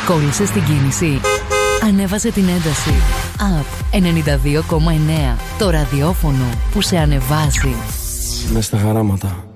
Κόλλησε στην κίνηση. Ανέβασε την ένταση. Up 92,9. Το ραδιόφωνο που σε ανεβάζει. Μες στα χαράματα.